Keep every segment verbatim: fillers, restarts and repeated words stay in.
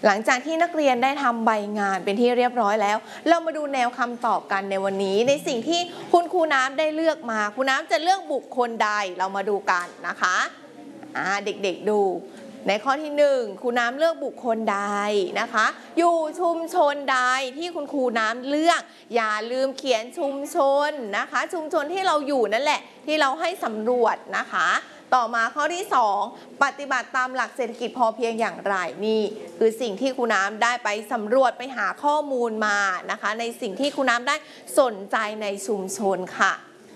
หลังจากที่นักเรียนได้ทำใบงานเป็นที่เรียบร้อยแล้วเรามาดูแนวคำตอบกันในวันนี้ในสิ่งที่คุณครูน้ำได้เลือกมาครูน้ำจะเลือกบุคคลใดเรามาดูกันนะคะอ่าเด็กๆดูในข้อที่หนึ่งครูน้ำเลือกบุคคลใดนะคะอยู่ชุมชนใดที่คุณครูน้ำเลือกอย่าลืมเขียนชุมชนนะคะชุมชนที่เราอยู่นั่นแหละที่เราให้สำรวจนะคะต่อมาข้อที่สองปฏิบัติตามหลักเศรษฐกิจพอเพียงอย่างไรนี่คือสิ่งที่ครูน้ำได้ไปสำรวจไปหาข้อมูลมานะคะในสิ่งที่ครูน้ำได้สนใจในชุมชนค่ะ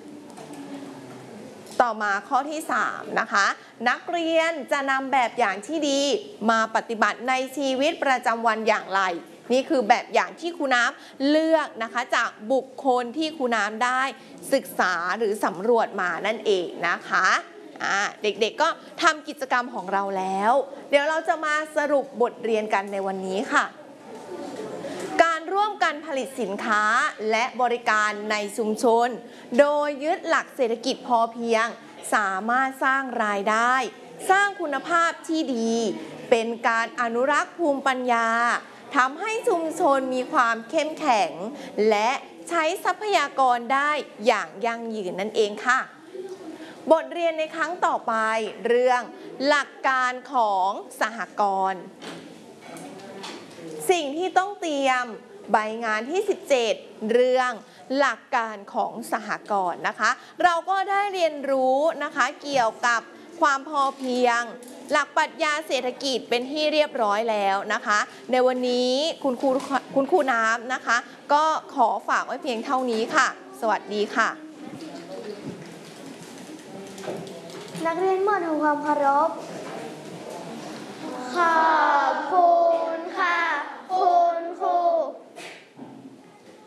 ต่อมาข้อที่สามนะคะนักเรียนจะนำแบบอย่างที่ดีมาปฏิบัติในชีวิตประจำวันอย่างไรนี่คือแบบอย่างที่ครูน้ำเลือกนะคะจากบุคคลที่ครูน้ำได้ศึกษาหรือสำรวจมานั่นเองนะคะเด็กๆก็ทำกิจกรรมของเราแล้วเดี๋ยวเราจะมาสรุปบทเรียนกันในวันนี้ค่ะการร่วมกันผลิตสินค้าและบริการในชุมชนโดยยึดหลักเศรษฐกิจพอเพียงสามารถสร้างรายได้สร้างคุณภาพที่ดีเป็นการอนุรักษ์ภูมิปัญญาทำให้ชุมชนมีความเข้มแข็งและใช้ทรัพยากรได้อย่างยั่งยืนนั่นเองค่ะบทเรียนในครั้งต่อไปเรื่องหลักการของสหกรณ์สิ่งที่ต้องเตรียมใบงานที่สิบเจ็ดเรื่องหลักการของสหกรณ์นะคะเราก็ได้เรียนรู้นะคะเกี่ยวกับความพอเพียงหลักปรัชญาเศรษฐกิจเป็นที่เรียบร้อยแล้วนะคะในวันนี้คุณครูคุณครูน้ำนะคะก็ขอฝากไว้เพียงเท่านี้ค่ะสวัสดีค่ะนักเรียนเมื่อทำความเคารพ